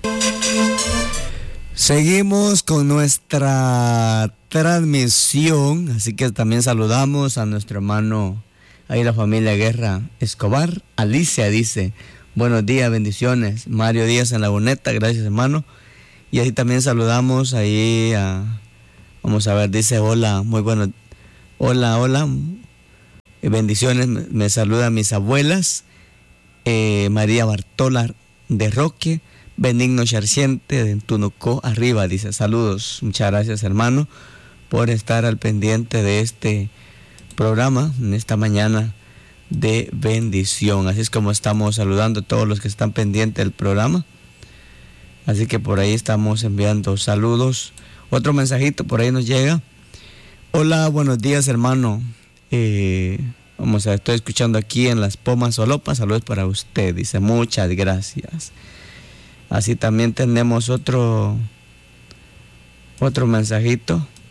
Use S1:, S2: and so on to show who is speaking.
S1: Seguimos con nuestra transmisión, así que también saludamos a nuestro hermano, ahí la familia Guerra Escobar. Alicia dice, buenos días, bendiciones. Mario Díaz en la Boneta, gracias hermano. Y ahí también saludamos ahí a, vamos a ver, dice hola, muy bueno, hola, bendiciones, me saludan mis abuelas, María Bartola de Roque, Benigno Charciente de Tunocó arriba, dice saludos, muchas gracias hermano por estar al pendiente de este programa en esta mañana de bendición. Así es como estamos saludando a todos los que están pendientes del programa, así que por ahí estamos enviando saludos. Otro mensajito por ahí nos llega. Hola, buenos días hermano, vamos a ver, estoy escuchando aquí en Las Pomas Solopa, saludos para usted, dice muchas gracias. Así también tenemos otro mensajito.